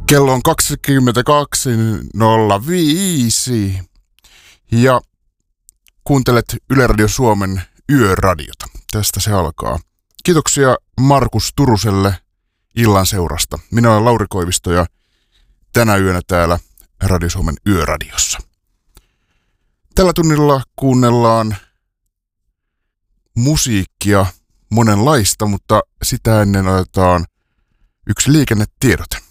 Kello on 22.05 ja kuuntelet Yle Radio Suomen Yöradiota. Tästä se alkaa. Kiitoksia Markus Turuselle illan seurasta. Minä olen Lauri Koivisto ja tänä yönä täällä Radio Suomen Yöradiossa. Tällä tunnilla kuunnellaan musiikkia monenlaista, mutta sitä ennen otetaan yksi liikennetiedote.